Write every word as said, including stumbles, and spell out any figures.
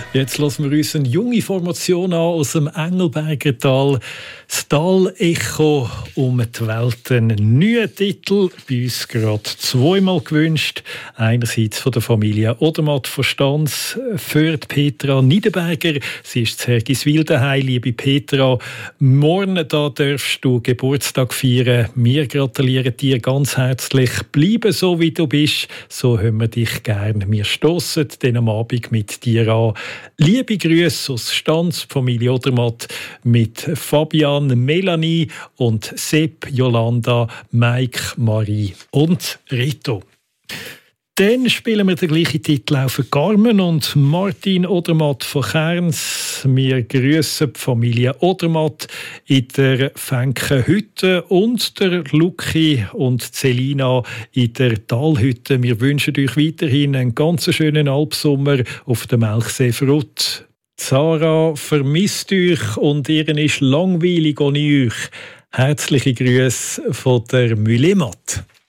Jetzt lassen wir uns eine junge Formation an aus dem Engelberger Tal. Das Tal-Echo um die Welt. Ein neuer Titel, bei uns gerade zweimal gewünscht. Einerseits von der Familie Odermatt von Stans für Petra Niederberger. Sie ist zu Hergiswil daheim, liebe Petra. Morgen da darfst du Geburtstag feiern. Wir gratulieren dir ganz herzlich. Bleibe so, wie du bist. So haben wir dich gern. Wir stossen den am Abend mit dir an. Liebe Grüße aus Stans, Familie Odermatt, mit Fabian, Melanie und Sepp, Jolanda, Mike, Marie und Rito. Dann spielen wir den gleichen Titel auch für Carmen und Martin Odermatt von Kerns. Wir grüßen die Familie Odermatt in der Fenkenhütte und der Luki und Celina in der Talhütte. Wir wünschen euch weiterhin einen ganz schönen Alpsommer auf der Melchsee Frut. Sarah vermisst euch und ihren ist langweilig ohne euch. Herzliche Grüße von der Mühlematt.